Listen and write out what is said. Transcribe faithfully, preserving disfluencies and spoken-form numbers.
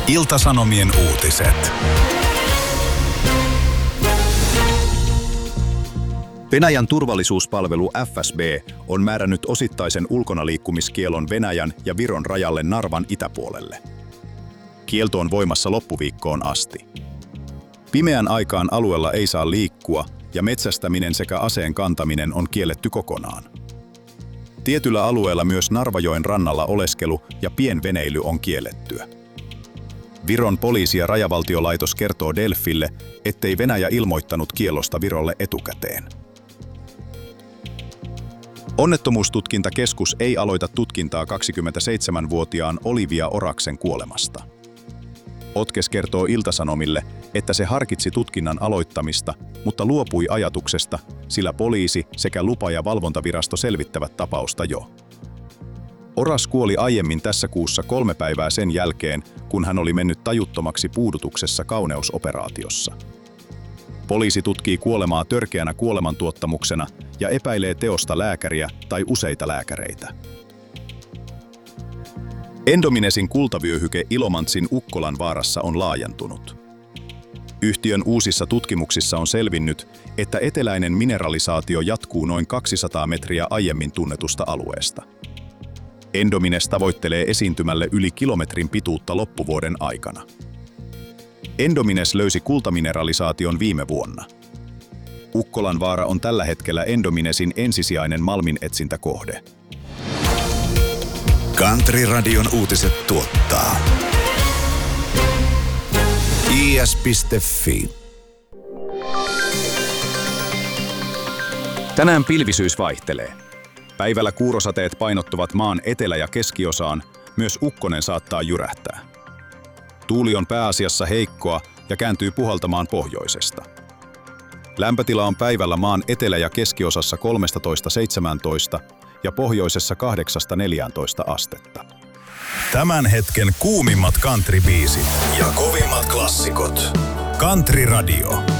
Ilta-Sanomien uutiset. Venäjän turvallisuuspalvelu F S B on määrännyt osittaisen ulkonaliikkumiskielon Venäjän ja Viron rajalle Narvan itäpuolelle. Kielto on voimassa loppuviikkoon asti. Pimeän aikaan alueella ei saa liikkua ja metsästäminen sekä aseen kantaminen on kielletty kokonaan. Tietyllä alueella myös Narvajoen rannalla oleskelu ja pienveneily on kiellettyä. Viron poliisi- ja rajavaltiolaitos kertoo Delfille, ettei Venäjä ilmoittanut kiellosta Virolle etukäteen. Onnettomuustutkintakeskus ei aloita tutkintaa kaksikymmentäseitsemänvuotiaan Olivia Oraksen kuolemasta. Otkes kertoo Ilta-Sanomille, että se harkitsi tutkinnan aloittamista, mutta luopui ajatuksesta, sillä poliisi sekä lupa- ja valvontavirasto selvittävät tapausta jo. Oras kuoli aiemmin tässä kuussa kolme päivää sen jälkeen, kun hän oli mennyt tajuttomaksi puudutuksessa kauneusoperaatiossa. Poliisi tutkii kuolemaa törkeänä kuolemantuottamuksena ja epäilee teosta lääkäriä tai useita lääkäreitä. Endominesin kultavyöhyke Ilomantsin Ukkolanvaarassa on laajentunut. Yhtiön uusissa tutkimuksissa on selvinnyt, että eteläinen mineralisaatio jatkuu noin kaksisataa metriä aiemmin tunnetusta alueesta. Endomines tavoittelee esiintymälle yli kilometrin pituutta loppuvuoden aikana. Endomines löysi kultamineralisaation viime vuonna. Ukkolanvaara on tällä hetkellä Endominesin ensisijainen malminetsintäkohde. Country Radion uutiset tuottaa i s piste f i. Tänään pilvisyys vaihtelee. Päivällä kuurosateet painottuvat maan etelä- ja keskiosaan, myös ukkonen saattaa jyrähtää. Tuuli on pääasiassa heikkoa ja kääntyy puhaltamaan pohjoisesta. Lämpötila on päivällä maan etelä- ja keskiosassa kolmetoista seitsemäntoista ja pohjoisessa kahdeksasta neljääntoista astetta. Tämän hetken kuumimmat country-biisit ja kovimmat klassikot. Country Radio.